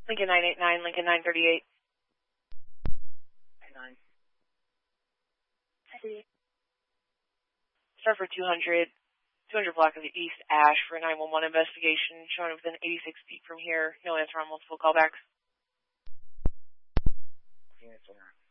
Lincoln 989, Lincoln 938. 9. Start for 200 block of the East Ash for a 911 investigation, showing within 86 feet from here. No answer on multiple callbacks. Units are